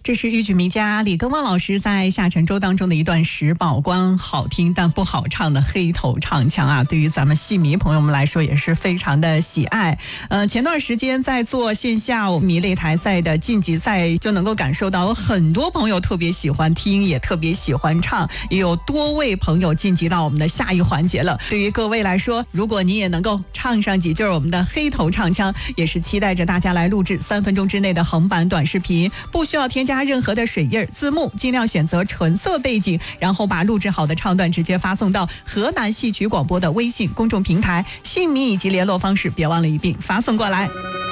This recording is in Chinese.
这是豫剧名家李耕旺老师在下沉舟当中的一段时宝观好听但不好唱的黑头唱腔啊，对于咱们戏迷朋友们来说也是非常的喜爱。前段时间在做线下迷擂台赛的晋级赛，就能够感受到很多朋友特别喜欢听，也特别喜欢唱，也有多位朋友晋级到我们的下一环节了。对于各位来说，如果你也能够唱上几句我们的黑头唱腔，也是期待着大家来录制3分钟之内的横版短视频，不需要添加任何的水印字幕，尽量选择纯色背景，然后把录制好的唱段直接发送到河南戏曲广播的微信公众平台，姓名以及联络方式别忘了一并发送过来。